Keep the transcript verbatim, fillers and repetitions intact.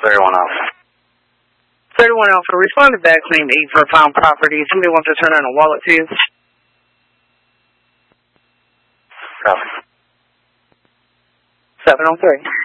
thirty-one Alpha. thirty-one Alpha, responded back, claim eight for a pound property. Somebody wants to turn on a wallet to you. Copy. seven oh three.